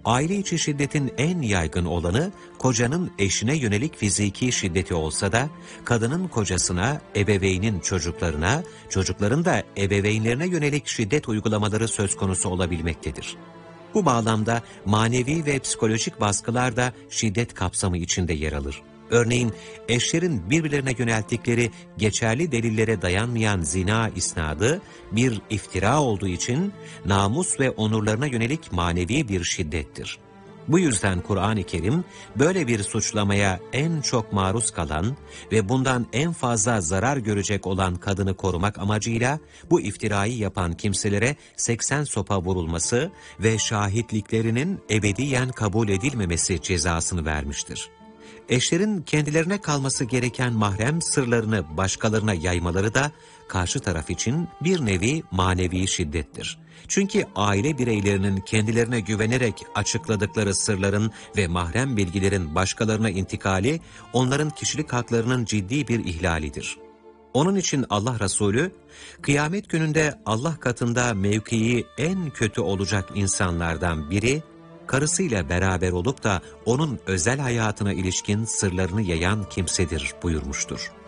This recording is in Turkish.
Aile içi şiddetin en yaygın olanı kocanın eşine yönelik fiziki şiddeti olsa da kadının kocasına, ebeveynin çocuklarına, çocukların da ebeveynlerine yönelik şiddet uygulamaları söz konusu olabilmektedir. Bu bağlamda manevi ve psikolojik baskılar da şiddet kapsamı içinde yer alır. Örneğin eşlerin birbirlerine yönelttikleri geçerli delillere dayanmayan zina isnadı bir iftira olduğu için namus ve onurlarına yönelik manevi bir şiddettir. Bu yüzden Kur'an-ı Kerim böyle bir suçlamaya en çok maruz kalan ve bundan en fazla zarar görecek olan kadını korumak amacıyla bu iftirayı yapan kimselere 80 sopa vurulması ve şahitliklerinin ebediyen kabul edilmemesi cezasını vermiştir. Eşlerin kendilerine kalması gereken mahrem sırlarını başkalarına yaymaları da karşı taraf için bir nevi manevi şiddettir. Çünkü aile bireylerinin kendilerine güvenerek açıkladıkları sırların ve mahrem bilgilerin başkalarına intikali, onların kişilik haklarının ciddi bir ihlalidir. Onun için Allah Resulü, kıyamet gününde Allah katında mevkii en kötü olacak insanlardan biri, karısıyla beraber olup da onun özel hayatına ilişkin sırlarını yayan kimsedir buyurmuştur.